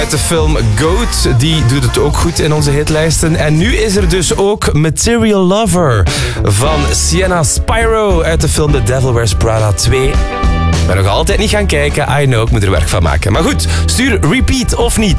uit de film Goat. Die doet het ook goed in onze hitlijsten. En nu is er dus ook Material Lover van Sienna Spyro uit de film The Devil Wears Prada 2. Ik ben nog altijd niet gaan kijken. I know, ik moet er werk van maken. Maar goed, stuur repeat of niet